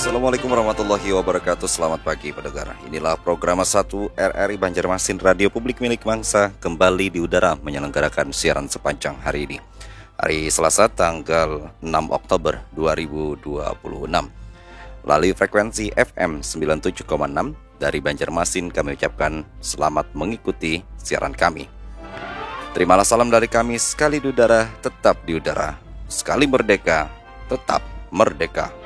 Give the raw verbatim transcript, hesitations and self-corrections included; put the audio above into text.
Assalamualaikum warahmatullahi wabarakatuh. Selamat pagi pendengar. Inilah program satu R R I Banjarmasin, Radio Publik milik bangsa, kembali di udara menyelenggarakan siaran sepanjang hari ini. Hari Selasa tanggal enam Oktober dua ribu dua puluh enam. Melalui frekuensi F M sembilan puluh tujuh koma enam dari Banjarmasin, kami ucapkan selamat mengikuti siaran kami. Terimalah salam dari kami, sekali di udara tetap di udara, sekali merdeka tetap merdeka.